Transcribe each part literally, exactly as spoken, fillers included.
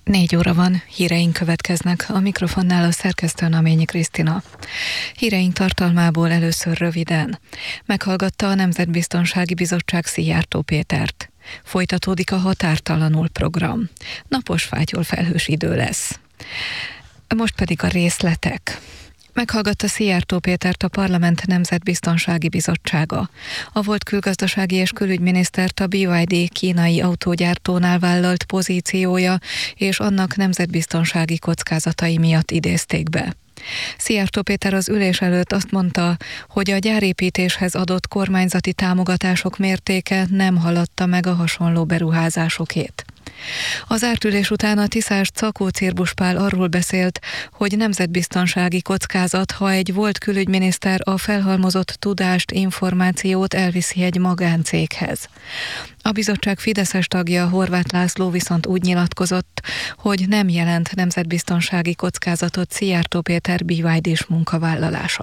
Négy óra van, híreink következnek, a mikrofonnál a szerkesztő Naményi Krisztina. Híreink tartalmából először röviden. Meghallgatta a Nemzetbiztonsági Bizottság Szijjártó Pétert. Folytatódik a Határtalanul program. Napos, fátyol, felhős idő lesz. Most pedig a részletek. Meghallgatta Szijjártó Pétert a Parlament Nemzetbiztonsági Bizottsága. A volt külgazdasági és külügyminisztert a bé ipszilon dé kínai autógyártónál vállalt pozíciója és annak nemzetbiztonsági kockázatai miatt idézték be. Szijjártó Péter az ülés előtt azt mondta, hogy a gyárépítéshez adott kormányzati támogatások mértéke nem haladta meg a hasonló beruházásokét. Az zárt ülés után a tiszás Czakó Cirbusz Pál arról beszélt, hogy nemzetbiztonsági kockázat, ha egy volt külügyminiszter a felhalmozott tudást, információt elviszi egy magáncéghez. A bizottság fideszes tagja, Horváth László viszont úgy nyilatkozott, hogy nem jelent nemzetbiztonsági kockázatot Szijjártó Péter bé ipszilon dés munkavállalása.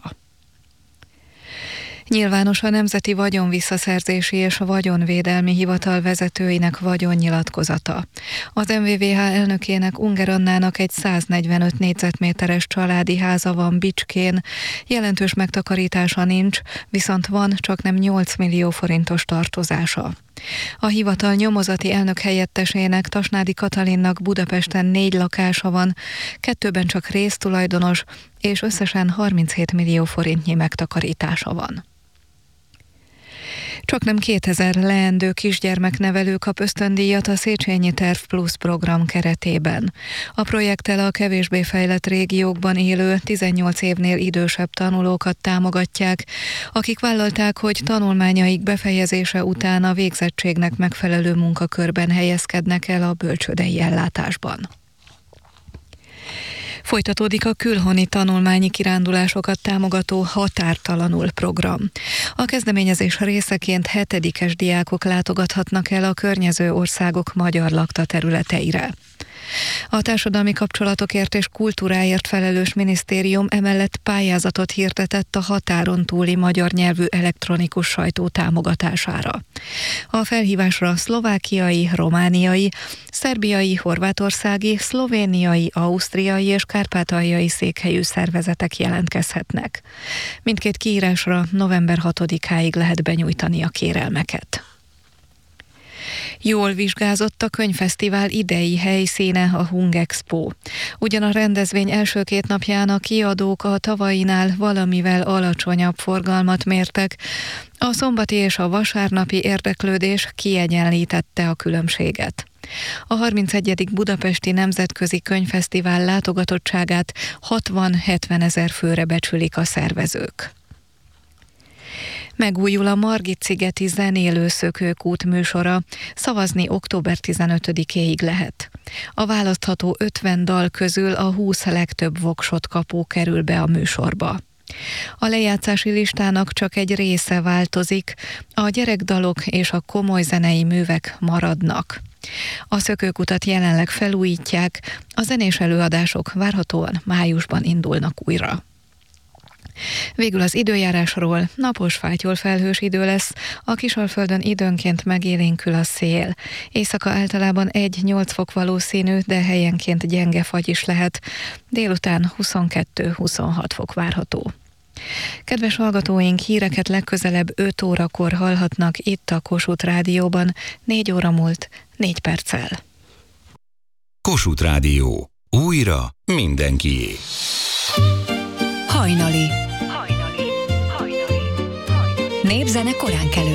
Nyilvános a Nemzeti Vagyonvisszaszerzési és Vagyonvédelmi Hivatal vezetőinek vagyonnyilatkozata. Az em vé vé há elnökének, Unger Annának egy száznegyvenöt négyzetméteres családi háza van Bicskén, jelentős megtakarítása nincs, viszont van csaknem nyolc millió forintos tartozása. A hivatal nyomozati elnök helyettesének, Tasnádi Katalinnak Budapesten négy lakása van, kettőben csak résztulajdonos, és összesen harminchét millió forintnyi megtakarítása van. Csaknem kétezer leendő kisgyermeknevelő kap ösztöndíjat a Széchenyi Terv Plus program keretében. A projekttel a kevésbé fejlett régiókban élő tizennyolc évnél idősebb tanulókat támogatják, akik vállalták, hogy tanulmányaik befejezése után a végzettségnek megfelelő munkakörben helyezkednek el a bölcsődei ellátásban. Folytatódik a külhoni tanulmányi kirándulásokat támogató Határtalanul program. A kezdeményezés részeként hetedikes diákok látogathatnak el a környező országok magyar laktaterületeire. A Társadalmi Kapcsolatokért és Kultúráért felelős minisztérium emellett pályázatot hirdetett a határon túli magyar nyelvű elektronikus sajtó támogatására. A felhívásra szlovákiai, romániai, szerbiai, horvátországi, szlovéniai, ausztriai és kárpátaljai székhelyű szervezetek jelentkezhetnek. Mindkét kiírásra november hatodikáig lehet benyújtani a kérelmeket. Jól vizsgázott a könyvfesztivál idei helyszíne, a Hungexpo. Ugyan a rendezvény első két napján a kiadók a tavainál valamivel alacsonyabb forgalmat mértek, a szombati és a vasárnapi érdeklődés kiegyenlítette a különbséget. A harmincegyedik Budapesti Nemzetközi Könyvfesztivál látogatottságát hatvan-hetven ezer főre becsülik a szervezők. Megújul a Margit-szigeti Zenélő Szökőkút műsora, szavazni október tizenötödikéig lehet. A választható ötven dal közül a húsz legtöbb voksot kapó kerül be a műsorba. A lejátszási listának csak egy része változik, a gyerekdalok és a komoly zenei művek maradnak. A Szökőkutat jelenleg felújítják, a zenés előadások várhatóan májusban indulnak újra. Végül az időjárásról: napos, fátyol, felhős idő lesz, a Kisalföldön időnként megélénkül a szél. Éjszaka általában egy-nyolc fok valószínű, de helyenként gyenge fagy is lehet. Délután huszonkettő-huszonhat fok várható. Kedves hallgatóink, híreket legközelebb öt órakor hallhatnak itt a Kossuth Rádióban, négy óra múlt négy perccel. Kossuth Rádió. Újra mindenkié. Hajnali. Hajnali. Hajnali. Népzene korán kelő